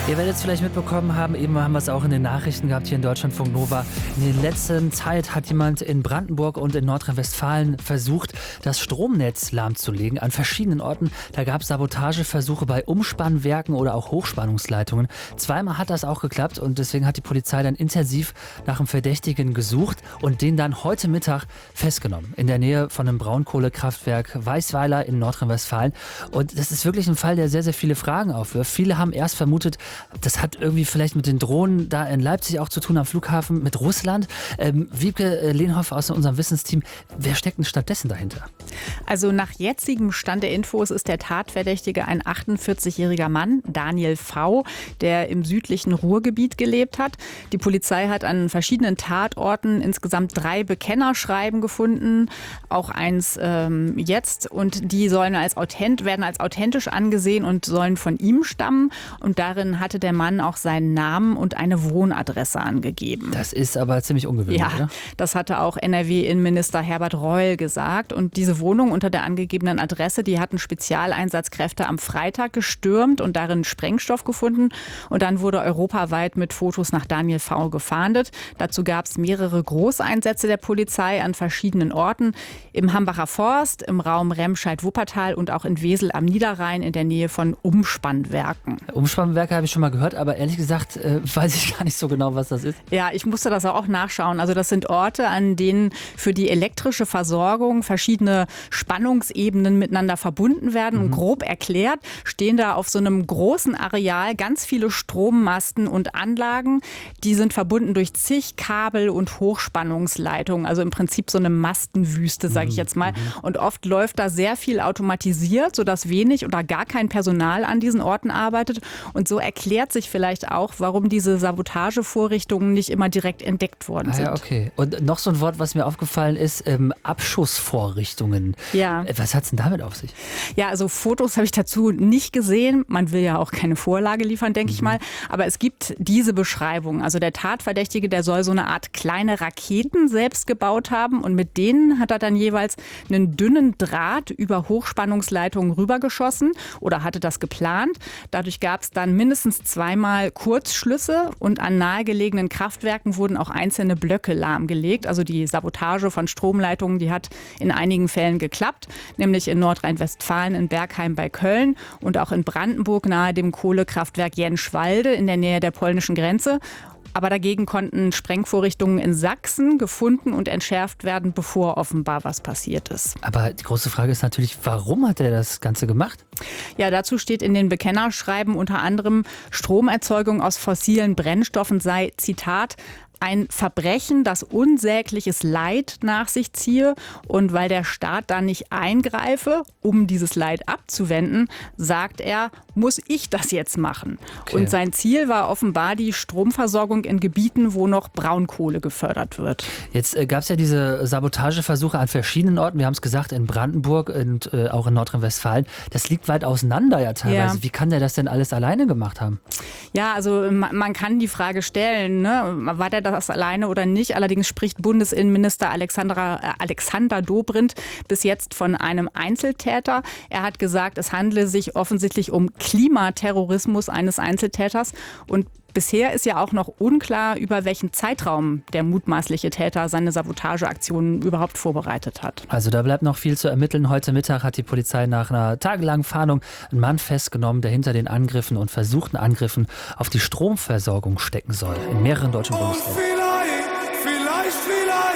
Ihr werdet es vielleicht mitbekommen haben, eben haben wir es auch in den Nachrichten gehabt hier in Deutschlandfunk Nova. In der letzten Zeit hat jemand in Brandenburg und in Nordrhein-Westfalen versucht, das Stromnetz lahmzulegen an verschiedenen Orten. Da gab es Sabotageversuche bei Umspannwerken oder auch Hochspannungsleitungen. Zweimal hat das auch geklappt und deswegen hat die Polizei dann intensiv nach einem Verdächtigen gesucht und den dann heute Mittag festgenommen. In der Nähe von einem Braunkohlekraftwerk Weißweiler in Nordrhein-Westfalen. Und das ist wirklich ein Fall, der sehr, sehr viele Fragen aufwirft. Viele haben erst vermutet, das hat irgendwie vielleicht mit den Drohnen da in Leipzig auch zu tun, am Flughafen mit Russland. Wiebke Lehnhoff aus unserem Wissensteam, wer steckt denn stattdessen dahinter? Also nach jetzigem Stand der Infos ist der Tatverdächtige ein 48-jähriger Mann, Daniel V., der im südlichen Ruhrgebiet gelebt hat. Die Polizei hat an verschiedenen Tatorten insgesamt 3 Bekennerschreiben gefunden, auch eins jetzt. Und die werden als authentisch angesehen und sollen von ihm stammen. Und darin hatte der Mann auch seinen Namen und eine Wohnadresse angegeben. Das ist aber ziemlich ungewöhnlich, ja, oder? Das hatte auch NRW-Innenminister Herbert Reul gesagt. Und diese Wohnung unter der angegebenen Adresse, die hatten Spezialeinsatzkräfte am Freitag gestürmt und darin Sprengstoff gefunden. Und dann wurde europaweit mit Fotos nach Daniel V. gefahndet. Dazu gab es mehrere Großeinsätze der Polizei an verschiedenen Orten. Im Hambacher Forst, im Raum Remscheid-Wuppertal und auch in Wesel am Niederrhein in der Nähe von Umspannwerken. Umspannwerke habe ich schon mal gehört, aber ehrlich gesagt weiß ich gar nicht so genau, was das ist. Ja, ich musste das auch nachschauen. Also das sind Orte, an denen für die elektrische Versorgung verschiedene Spannungsebenen miteinander verbunden werden. Und grob erklärt stehen da auf so einem großen Areal ganz viele Strommasten und Anlagen. Die sind verbunden durch zig Kabel und Hochspannungsleitungen. Also im Prinzip so eine Mastenwüste, sage ich jetzt mal. Und oft läuft da sehr viel automatisiert, sodass wenig oder gar kein Personal an diesen Orten arbeitet. Und so erklärt sich vielleicht auch, warum diese Sabotagevorrichtungen nicht immer direkt entdeckt worden sind. Ja, okay. Und noch so ein Wort, was mir aufgefallen ist, Abschussvorrichtungen. Ja. Was hat es denn damit auf sich? Ja, also Fotos habe ich dazu nicht gesehen. Man will ja auch keine Vorlage liefern, denke ich mal. Aber es gibt diese Beschreibung. Also der Tatverdächtige, der soll so eine Art kleine Raketen selbst gebaut haben. Und mit denen hat er dann jeweils einen dünnen Draht über Hochspannungsleitungen rübergeschossen oder hatte das geplant. Dadurch gab es dann mindestens 2-mal Kurzschlüsse und an nahegelegenen Kraftwerken wurden auch einzelne Blöcke lahmgelegt. Also die Sabotage von Stromleitungen, die hat in einigen Fällen geklappt, nämlich in Nordrhein-Westfalen, in Bergheim bei Köln und auch in Brandenburg nahe dem Kohlekraftwerk Jenschwalde in der Nähe der polnischen Grenze. Aber dagegen konnten Sprengvorrichtungen in Sachsen gefunden und entschärft werden, bevor offenbar was passiert ist. Aber die große Frage ist natürlich, warum hat er das Ganze gemacht? Ja, dazu steht in den Bekennerschreiben unter anderem, Stromerzeugung aus fossilen Brennstoffen sei, Zitat, ein Verbrechen, das unsägliches Leid nach sich ziehe. Und weil der Staat da nicht eingreife, um dieses Leid abzuwenden, sagt er, muss ich das jetzt machen. Okay. Und sein Ziel war offenbar die Stromversorgung in Gebieten, wo noch Braunkohle gefördert wird. Jetzt gab es ja diese Sabotageversuche an verschiedenen Orten. Wir haben es gesagt, in Brandenburg und auch in Nordrhein-Westfalen. Das liegt weit auseinander ja teilweise. Ja. Wie kann der das denn alles alleine gemacht haben? Ja, also man kann die Frage stellen, ne? War der das alleine oder nicht? Allerdings spricht Bundesinnenminister Alexander Dobrindt bis jetzt von einem Einzeltäter. Er hat gesagt, es handle sich offensichtlich um Klimaterrorismus eines Einzeltäters. Und bisher ist ja auch noch unklar, über welchen Zeitraum der mutmaßliche Täter seine Sabotageaktionen überhaupt vorbereitet hat. Also da bleibt noch viel zu ermitteln. Heute Mittag hat die Polizei nach einer tagelangen Fahndung einen Mann festgenommen, der hinter den Angriffen und versuchten Angriffen auf die Stromversorgung stecken soll. In mehreren deutschen Bundesländern. Vielleicht